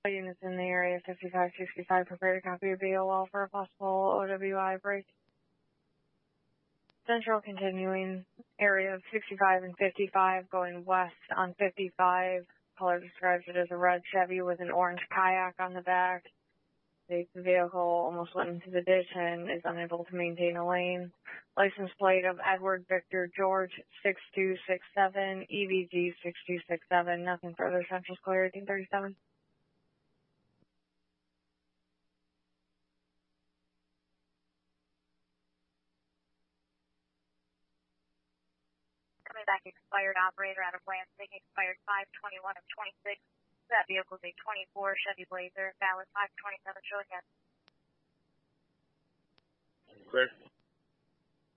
Units in the area 5565, prepare to copy a BOL for a possible OWI break. Central continuing, area of 65 and 55, going west on 55. Caller describes it as a red Chevy with an orange kayak on the back. The vehicle almost went into the ditch and is unable to maintain a lane. License plate of Edward Victor George 6267, EVG 6267. Nothing further. Central's clear, 1837. Coming back, expired operator out of Lansing, expired 521 of 26. That vehicle is a 24 Chevy Blazer, valid 527, show again. Clear.